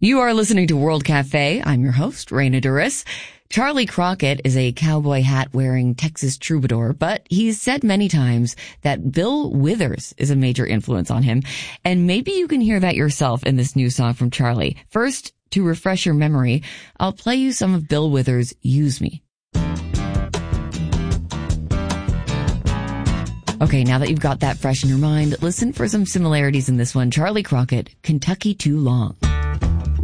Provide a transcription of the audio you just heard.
You are listening to World Cafe. I'm your host, Raina Duris. Charlie Crockett is a cowboy hat wearing Texas troubadour, but he's said many times that Bill Withers is a major influence on him. And maybe you can hear that yourself in this new song from Charlie. First, to refresh your memory, I'll play you some of Bill Withers' Use Me. Okay, now that you've got that fresh in your mind, listen for some similarities in this one. Charlie Crockett, Kentucky Too Long.